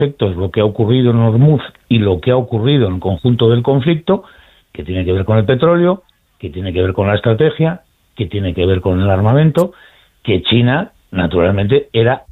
aspectos lo que ha ocurrido en Hormuz y lo que ha ocurrido en el conjunto del conflicto, que tiene que ver con el petróleo, que tiene que ver con la estrategia, que tiene que ver con el armamento, que China, naturalmente, era